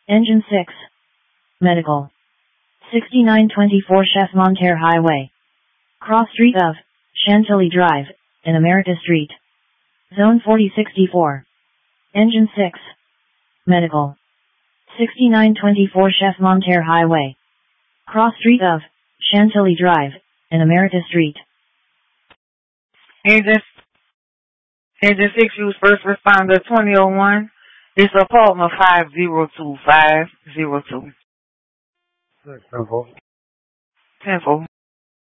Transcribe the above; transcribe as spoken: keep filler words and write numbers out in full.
Engine six. Medical. sixty-nine twenty-four Chef Monterre Highway. Cross street of Chantilly Drive, in America Street. Zone forty sixty-four. Engine six. Medical. sixty-nine twenty-four Chef Monterre Highway. Cross street of Chantilly Drive, in America Street. Engine, Engine six, use first responder twenty oh one. It's apartment five zero two five zero two. ten four. ten four.